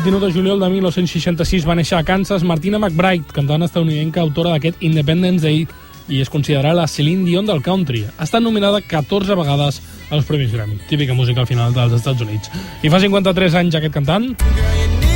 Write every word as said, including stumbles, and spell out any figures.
dinou de juliol de mil nou-cents seixanta-sis va néixer a Kansas Martina McBride, cantant estatunidenca, autora d'aquest Independence Day, i es considera la Celine Dion del country. Ha estat nominada catorze vegades als Premis Grammy. Típica música al final dels Estats Units. I fa cinquanta-tres anys aquest cantant...